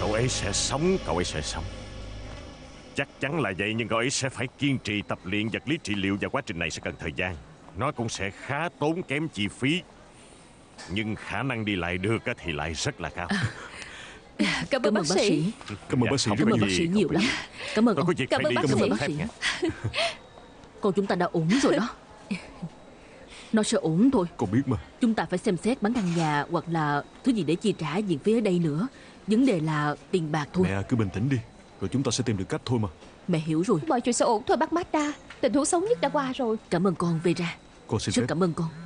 Cậu ấy sẽ sống, cậu ấy sẽ sống. Chắc chắn là vậy, nhưng cậu ấy sẽ phải kiên trì tập luyện vật lý trị liệu, và quá trình này sẽ cần thời gian. Nó cũng sẽ khá tốn kém chi phí, nhưng khả năng đi lại được thì lại rất là cao. Cảm ơn bác sĩ. Cảm ơn bác sĩ. Cảm ơn bác sĩ nhiều lắm. Cảm ơn Tôi ông. có việc Cảm phải ơn đi. bác sĩ. Con chúng ta đã ổn rồi đó. Nó sẽ ổn thôi. Con biết mà. Chúng ta phải xem xét bán căn nhà hoặc là thứ gì để chi trả viện phí ở đây nữa. Vấn đề là tiền bạc thôi. Mẹ cứ bình tĩnh đi, rồi chúng ta sẽ tìm được cách thôi mà. Mẹ hiểu rồi. Mọi chuyện sẽ ổn thôi bác Mazda. Tình huống xấu nhất đã qua rồi. Cảm ơn con Vera. Con xin Rất phép. cảm ơn con.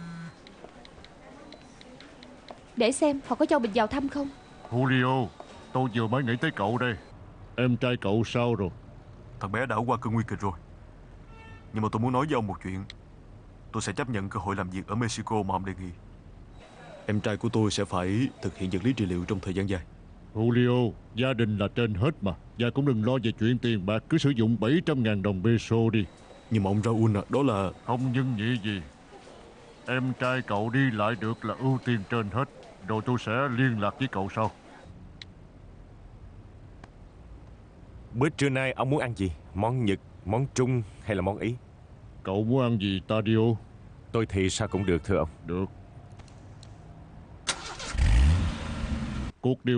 Để xem họ có cho mình vào thăm không. Julio, tôi vừa mới nghĩ tới cậu đây. Em trai cậu sao rồi? Thằng bé đã qua cơn nguy kịch rồi. Nhưng mà tôi muốn nói với ông một chuyện. Tôi sẽ chấp nhận cơ hội làm việc ở Mexico mà ông đề nghị. Em trai của tôi sẽ phải thực hiện vật lý trị liệu trong thời gian dài. Julio, gia đình là trên hết mà. Và cũng đừng lo về chuyện tiền bạc. Cứ sử dụng 700.000 đồng peso đi. Nhưng mà ông Raúl à, đó là... Không nhưng nhị gì. Em trai cậu đi lại được là ưu tiên trên hết. Rồi tôi sẽ liên lạc với cậu sau. Bữa trưa nay ông muốn ăn gì? Món Nhật, món Trung hay là món Ý? Cậu muốn ăn gì Tadio? Tôi thì sao cũng được thưa ông. Được. Cuộc điều